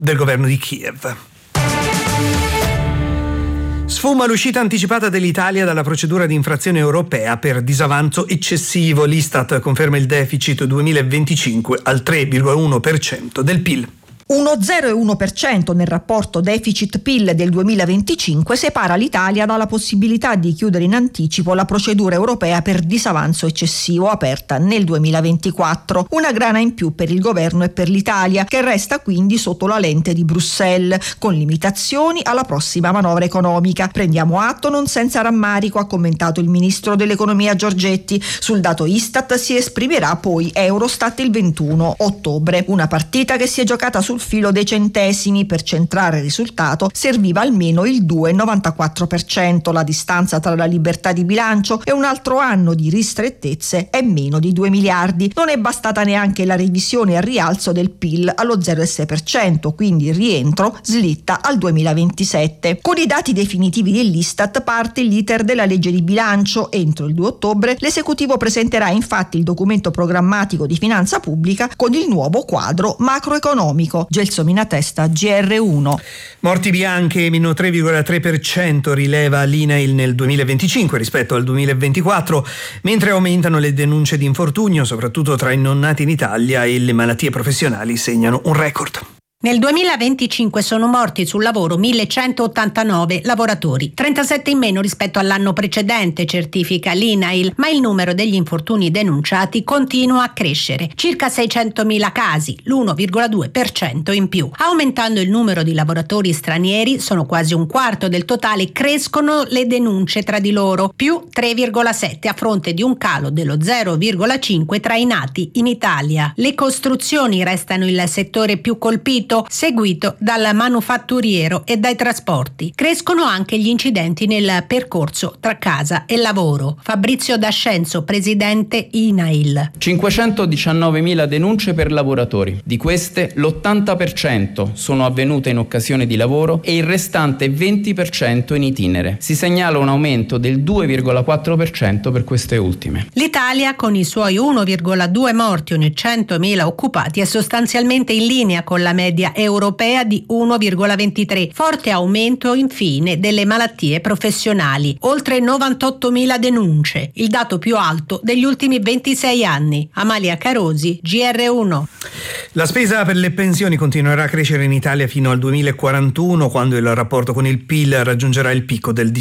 del governo di Kiev. Sfuma l'uscita anticipata dell'Italia dalla procedura di infrazione europea per disavanzo eccessivo. L'Istat conferma il deficit 2025 al 3,1% del PIL. Uno 0,1% nel rapporto deficit-PIL del 2025 separa l'Italia dalla possibilità di chiudere in anticipo la procedura europea per disavanzo eccessivo aperta nel 2024. Una grana in più per il governo e per l'Italia, che resta quindi sotto la lente di Bruxelles, con limitazioni alla prossima manovra economica. Prendiamo atto non senza rammarico, ha commentato il ministro dell'economia Giorgetti. Sul dato Istat si esprimerà poi Eurostat il 21 ottobre. Una partita che si è giocata sul filo dei centesimi. Per centrare il risultato serviva almeno il 2,94%. La distanza tra la libertà di bilancio e un altro anno di ristrettezze è meno di 2 miliardi. Non è bastata neanche la revisione al rialzo del PIL allo 0,6%, quindi il rientro slitta al 2027. Con i dati definitivi dell'Istat parte l'iter della legge di bilancio. Entro il 2 ottobre l'esecutivo presenterà infatti il documento programmatico di finanza pubblica con il nuovo quadro macroeconomico. Gelsomina Testa, GR1. Morti bianche meno 3,3% rileva l'INAIL nel 2025 rispetto al 2024, mentre aumentano le denunce di infortunio, soprattutto tra i non nati in Italia, e le malattie professionali segnano un record. Nel 2025 sono morti sul lavoro 1.189 lavoratori, 37 in meno rispetto all'anno precedente, certifica l'INAIL, ma il numero degli infortuni denunciati continua a crescere, circa 600.000 casi, l'1,2% in più. Aumentando il numero di lavoratori stranieri, sono quasi un quarto del totale, crescono le denunce tra di loro, più 3,7 a fronte di un calo dello 0,5 tra i nati in Italia. Le costruzioni restano il settore più colpito, seguito dal manufatturiero e dai trasporti. Crescono anche gli incidenti nel percorso tra casa e lavoro. Fabrizio D'Ascenzo, presidente INAIL. 519.000 denunce per lavoratori. Di queste l'80% sono avvenute in occasione di lavoro e il restante 20% in itinere. Si segnala un aumento del 2,4% per queste ultime. L'Italia, con i suoi 1,2 morti ogni 100.000 occupati, è sostanzialmente in linea con la media europea di 1,23. Forte aumento infine delle malattie professionali, oltre 98.000 denunce, il dato più alto degli ultimi 26 anni. Amalia Carosi, GR1. La spesa per le pensioni continuerà a crescere in Italia fino al 2041, quando il rapporto con il PIL raggiungerà il picco del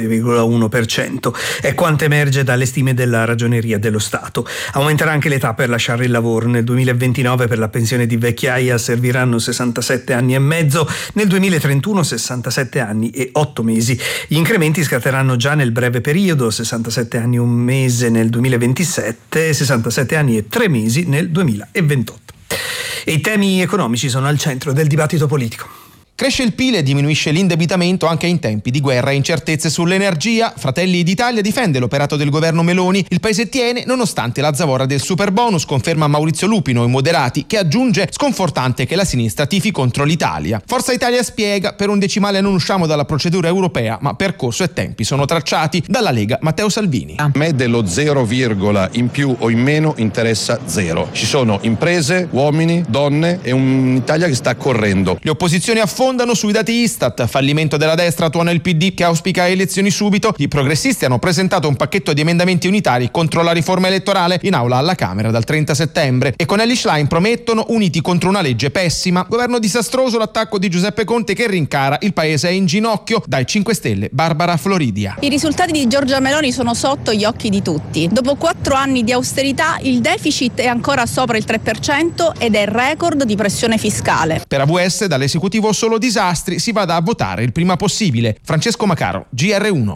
17,1%. È quanto emerge dalle stime della Ragioneria dello Stato. Aumenterà anche l'età per lasciare il lavoro. Nel 2029 per la pensione di vecchiaia serviranno 67 anni e mezzo, nel 2031 67 anni e 8 mesi. Gli incrementi scatteranno già nel breve periodo, 67 anni e un mese nel 2027, 67 anni e 3 mesi nel 2028. E i temi economici sono al centro del dibattito politico. Cresce il PIL e diminuisce l'indebitamento anche in tempi di guerra e incertezze sull'energia. Fratelli d'Italia difende l'operato del governo Meloni. Il paese tiene nonostante la zavorra del superbonus, conferma Maurizio Lupino, i moderati, che aggiunge: sconfortante che la sinistra tifi contro l'Italia. Forza Italia spiega: per un decimale non usciamo dalla procedura europea, ma percorso e tempi sono tracciati. Dalla Lega, Matteo Salvini. A me dello 0, in più o in meno interessa zero. Ci sono imprese, uomini, donne e un'Italia che sta correndo. Le opposizioni affondano sui dati Istat. Fallimento della destra, tuona il PD che auspica elezioni subito. I progressisti hanno presentato un pacchetto di emendamenti unitari contro la riforma elettorale in aula alla Camera dal 30 settembre e con Elly Schlein promettono uniti contro una legge pessima. Governo disastroso, l'attacco di Giuseppe Conte che rincara: il paese è in ginocchio. Dai 5 Stelle, Barbara Floridia. I risultati di Giorgia Meloni sono sotto gli occhi di tutti. Dopo 4 anni di austerità il deficit è ancora sopra il 3% ed è record di pressione fiscale. Per AVS dall'esecutivo solo disastri, si vada a votare il prima possibile. Francesco Macaro, GR1.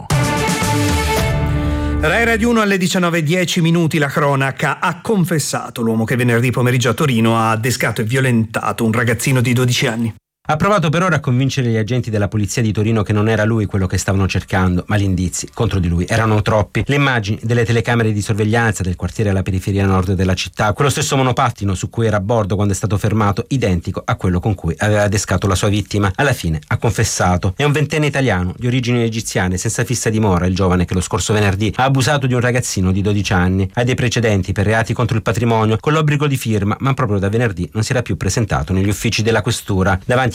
Rai Radio 1 alle 19:10 la cronaca. Ha confessato l'uomo che venerdì pomeriggio a Torino ha adescato e violentato un ragazzino di 12 anni. Ha provato per ora a convincere gli agenti della polizia di Torino che non era lui quello che stavano cercando, ma gli indizi contro di lui erano troppi. Le immagini delle telecamere di sorveglianza del quartiere alla periferia nord della città, quello stesso monopattino su cui era a bordo quando è stato fermato, identico a quello con cui aveva adescato la sua vittima. Alla fine ha confessato. È un ventenne italiano di origini egiziane, senza fissa dimora, il giovane che lo scorso venerdì ha abusato di un ragazzino di 12 anni. Ha dei precedenti per reati contro il patrimonio, con l'obbligo di firma, ma proprio da venerdì non si era più presentato negli uffici della questura. Davanti